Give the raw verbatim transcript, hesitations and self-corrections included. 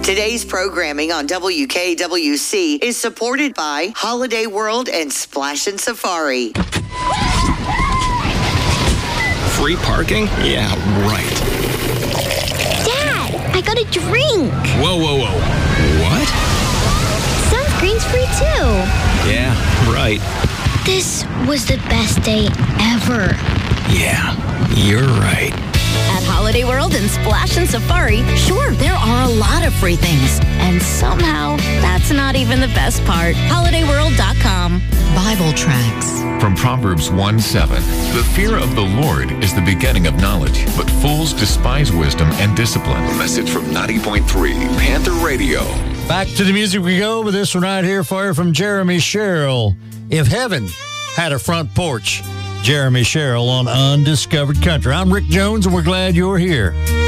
Today's programming on W K W C is supported by Holiday World and Splash and Safari. Free parking? Yeah, right. Dad, I got a drink. Whoa, whoa, whoa. What? Sunscreen's free too. Yeah, right. This was the best day ever. Yeah, you're right. At Holiday World and Splash and Safari, sure, there are a lot of free things. And somehow, that's not even the best part. holiday world dot com. Bible tracts. From Proverbs one seven, the fear of the Lord is the beginning of knowledge, but fools despise wisdom and discipline. A message from ninety point three Panther Radio. Back to the music we go with this one right here for you from Jeremy Sherrill. If Heaven Had a Front Porch. Jeremy Sherrill on Undiscovered Country. I'm Rick Jones, and we're glad you're here.